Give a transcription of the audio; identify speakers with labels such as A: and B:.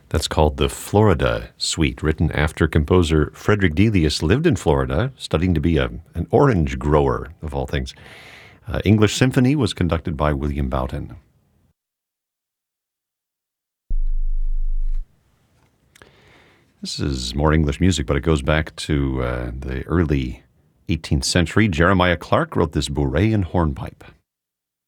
A: That's called the Florida Suite, written after composer Frederick Delius lived in Florida, studying to be an orange grower, of all things. English Symphony was conducted by William Boughton. This is more English music, but it goes back to the early 18th century. Jeremiah Clark wrote this bourrée and hornpipe.